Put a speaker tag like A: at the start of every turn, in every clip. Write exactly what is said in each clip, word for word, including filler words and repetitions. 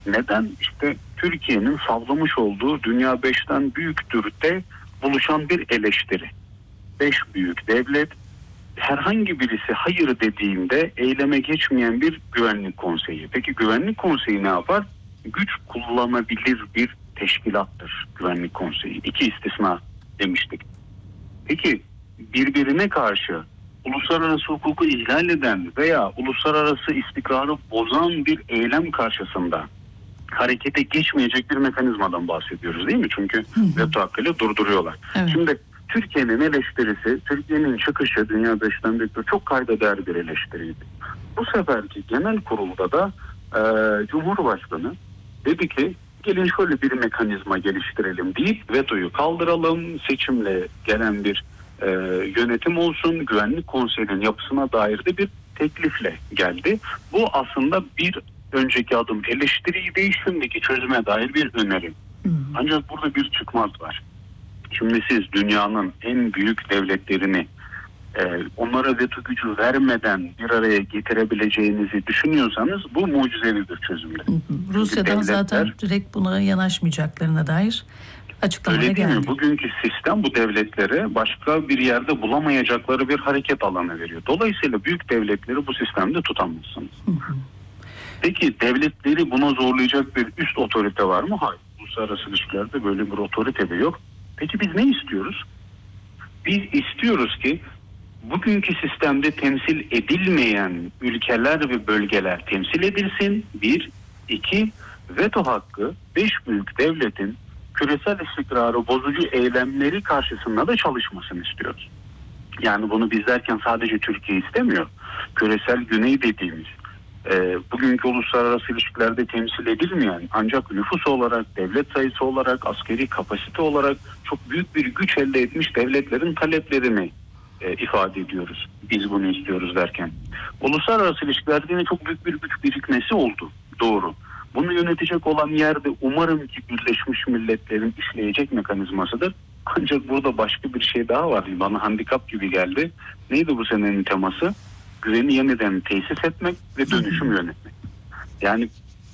A: Neden? İşte Türkiye'nin sallamış olduğu dünya beşten büyüktür de buluşan bir eleştiri. Beş büyük devlet, herhangi birisi hayır dediğinde eyleme geçmeyen bir güvenlik konseyi. Peki güvenlik konseyi ne yapar? Güç kullanabilir bir teşkilattır güvenlik konseyi. İki istisna demiştik. Peki birbirine karşı uluslararası hukuku ihlal eden veya uluslararası istikrarı bozan bir eylem karşısında harekete geçmeyecek bir mekanizmadan bahsediyoruz değil mi? Çünkü veto hakkıyla durduruyorlar. Evet. Şimdi Türkiye'nin eleştirisi, Türkiye'nin çıkışı dünya beşten büyüktür çok kayda değer bir eleştiriydi. Bu seferki genel kurulda da e, Cumhurbaşkanı dedi ki gelin şöyle bir mekanizma geliştirelim deyip vetoyu kaldıralım, seçimle gelen bir e, yönetim olsun, güvenlik konseyinin yapısına dair de bir teklifle geldi. Bu aslında bir önceki adım eleştiriyi değil, şimdiki çözüme dair bir öneri. Hmm. Ancak burada bir çıkmaz var. Şimdi siz dünyanın en büyük devletlerini e, onlara veto gücü vermeden bir araya getirebileceğinizi düşünüyorsanız bu mucizevi bir çözümdür.
B: Rusya'dan devletler, zaten direkt buna yanaşmayacaklarına dair açıklamalar geldi. Öyle değil mi?
A: Bugünkü sistem bu devletlere başka bir yerde bulamayacakları bir hareket alanı veriyor. Dolayısıyla büyük devletleri bu sistemde tutamazsınız. Hı hı. Peki devletleri buna zorlayacak bir üst otorite var mı? Hayır. Uluslararası ilişkilerde böyle bir otorite de yok. Peki biz ne istiyoruz? Biz istiyoruz ki bugünkü sistemde temsil edilmeyen ülkeler ve bölgeler temsil edilsin. Bir, iki, veto hakkı beş büyük devletin küresel istikrarı bozucu eylemleri karşısında da çalışmasını istiyoruz. Yani bunu biz derken sadece Türkiye istemiyor. Küresel güney dediğimiz, e, bugünkü uluslararası ilişkilerde temsil edilmeyen ancak nüfus olarak, devlet sayısı olarak, askeri kapasite olarak çok büyük bir güç elde etmiş devletlerin taleplerini e, ifade ediyoruz. Biz bunu istiyoruz derken. Uluslararası ilişkilerde yine çok büyük bir güç birikmesi oldu. Doğru. Bunu yönetecek olan yerde umarım ki Birleşmiş Milletler'in işleyecek mekanizmasıdır. Ancak burada başka bir şey daha var. Bana handikap gibi geldi. Neydi bu senenin teması? Güveni yeniden tesis etmek ve dönüşüm yönetmek. Yani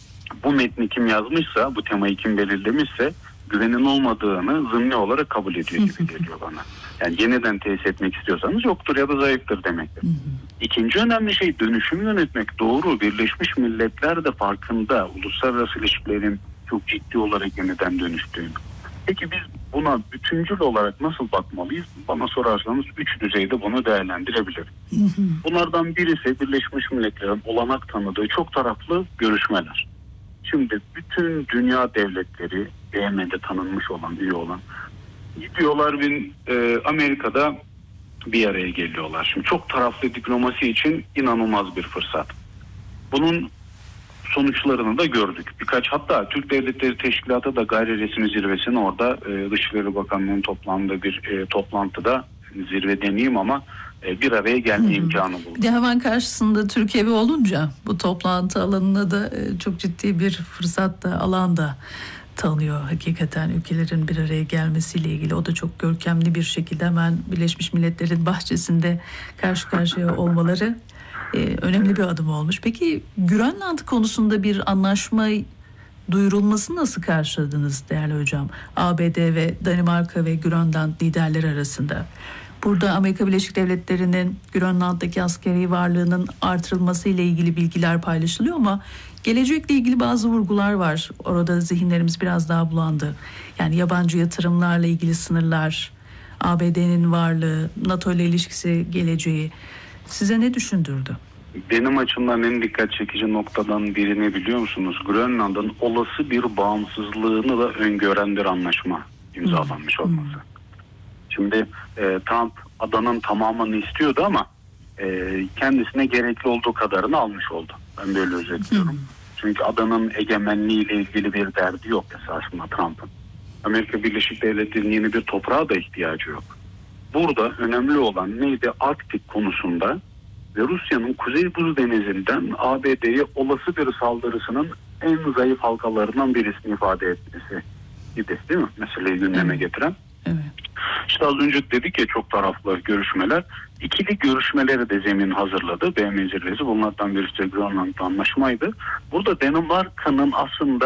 A: bu metni kim yazmışsa, bu temayı kim belirlemişse güvenin olmadığını zımni olarak kabul ediyor gibi geliyor bana. Yani yeniden tesis etmek istiyorsanız yoktur ya da zayıftır demektir. İkinci önemli şey dönüşüm yönetmek. Doğru, Birleşmiş Milletler de farkında uluslararası ilişkilerin çok ciddi olarak yeniden dönüştüğünü. Peki biz buna bütüncül olarak nasıl bakmalıyız? Bana sorarsanız üç düzeyde bunu değerlendirebiliriz. Bunlardan birisi Birleşmiş Milletler'in olanak tanıdığı çok taraflı görüşmeler. Şimdi bütün dünya devletleri E Y M'de tanınmış olan, üye olan gidiyorlar ve e, Amerika'da bir araya geliyorlar. Şimdi çok taraflı diplomasi için inanılmaz bir fırsat. Bunun sonuçlarını da gördük. Birkaç, hatta Türk Devletleri Teşkilatı da gayri resmi zirvesini orada e, Dışişleri Bakanlığı'nın toplandığı bir e, toplantıda, zirve demeyeyim ama e, bir araya gelme hmm. imkanı buldu.
B: Bir de hemen karşısında Türkiye olunca bu toplantı alanına da e, çok ciddi bir fırsat da, alan da tanıyor hakikaten ülkelerin bir araya gelmesiyle ilgili. O da çok görkemli bir şekilde hemen Birleşmiş Milletler'in bahçesinde karşı karşıya olmaları e, önemli bir adım olmuş. Peki Grönland konusunda bir anlaşma duyurulmasını nasıl karşıladınız değerli hocam? A B D ve Danimarka ve Grönland liderleri arasında. Burada Amerika Birleşik Devletleri'nin Grönland'daki askeri varlığının artırılması ile ilgili bilgiler paylaşılıyor ama gelecekle ilgili bazı vurgular var. Orada zihinlerimiz biraz daha bulandı. Yani yabancı yatırımlarla ilgili sınırlar, A B D'nin varlığı, NATO ile ilişkisi, geleceği size ne düşündürdü?
A: Benim açımdan en dikkat çekici noktadan birini biliyor musunuz? Grönland'ın olası bir bağımsızlığını da öngören bir anlaşma imzalanmış hmm. olması. Hmm. Şimdi e, Trump adanın tamamını istiyordu ama e, kendisine gerekli olduğu kadarını almış oldu. Ben böyle özetliyorum. Hmm. Çünkü adanın egemenliğiyle ilgili bir derdi yok esasında Trump'ın. Amerika Birleşik Devletleri'nin yeni bir toprağa da ihtiyacı yok. Burada önemli olan neydi? Arktik konusunda ve Rusya'nın Kuzey Buz Denizi'nden A B D'ye olası bir saldırısının en zayıf halkalarından birisini ifade etmesi idi, değil mi? Meseleyi gündeme
B: evet.
A: getiren.
B: Evet.
A: İşte az önce dedik ya, çok taraflı görüşmeler. İkili görüşmeleri de zemin hazırladı B M zirvesi. Bunlardan birisi de Grönland anlaşmaydı. Burada Danimarka'nın aslında